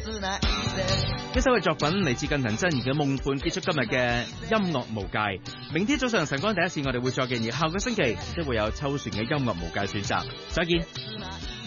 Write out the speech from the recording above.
一首嘅作品嚟自近藤真彥嘅《夢伴》，結束今日嘅音樂無界。明天早上晨光第一線，我哋會再見，而下個星期都會有秋旋嘅音樂無界選擇。再見。